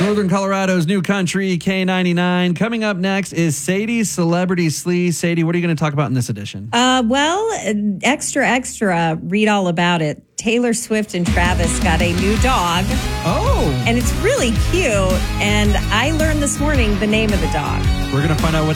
Northern Colorado's new country, K99. Coming up next is Sadie's Celebrity Sleaze. Sadie, what are you going to talk about in this edition? Extra, read all about it. Taylor Swift and Travis got a new dog. Oh. And it's really cute. And I learned this morning the name of the dog. We're going to find out what